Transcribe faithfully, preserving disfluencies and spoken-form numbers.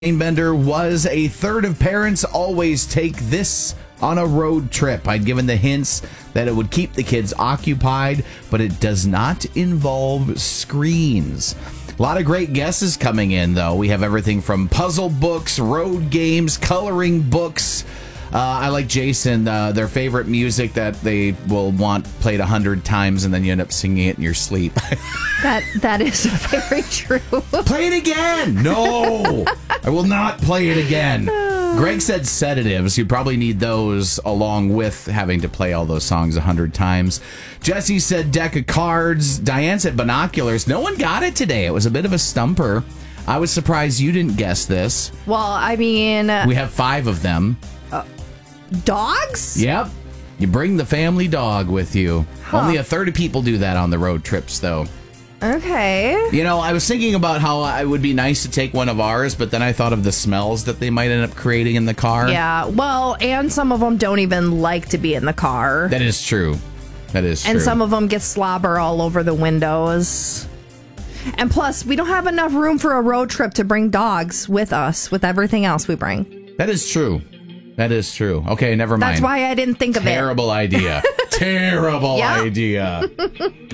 Bender was a third of parents always take this on a road trip. I'd given the hints that it would keep the kids occupied, but it does not involve screens. A lot of great guesses coming in, though. We have everything from puzzle books, road games, coloring books. Uh, I like Jason, uh, their favorite music that they will want played a hundred times and then you end up singing it in your sleep. That That is very true. Play it again! No! I will not play it again. Greg said sedatives. You probably need those along with having to play all those songs a hundred times. Jesse said deck of cards. Diane said binoculars. No one got it today. It was a bit of a stumper. I was surprised you didn't guess this. Well, I mean... We have five of them. Uh, dogs? Yep. You bring the family dog with you. Huh. Only a third of people do that on the road trips, though. Okay. You know, I was thinking about how it would be nice to take one of ours, but then I thought of the smells that they might end up creating in the car. Yeah, well, and some of them don't even like to be in the car. That is true. That is true. And some of them get slobber all over the windows. And plus, we don't have enough room for a road trip to bring dogs with us, with everything else we bring. That is true. That is true. Okay, never mind. That's why I didn't think of it. Terrible idea. Terrible Yep. idea.